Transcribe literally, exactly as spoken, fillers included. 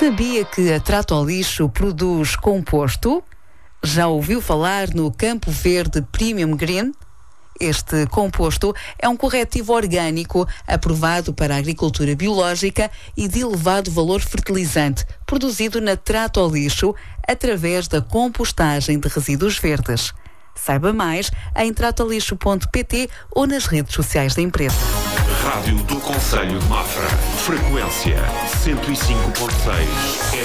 Sabia que a Trata-o-Lixo produz composto? Já ouviu falar no Campo Verde Premium Green? Este composto é um corretivo orgânico aprovado para a agricultura biológica e de elevado valor fertilizante, produzido na Trata-o-Lixo através da compostagem de resíduos verdes. Saiba mais em trata lixo ponto pt ou nas redes sociais da empresa. Rádio do Concelho de Mafra. Frequência cento e cinco ponto seis.